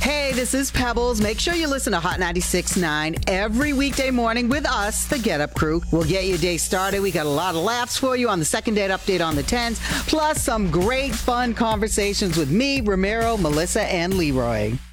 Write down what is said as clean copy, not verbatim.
Hey, this is Pebbles. Make sure you listen to Hot 96.9 every weekday morning with us, the Get Up Crew. We'll get your day started. We got a lot of laughs for you on the second date update on the 10s, plus some great fun conversations with me, Ramiro, Melissa, and Leroy.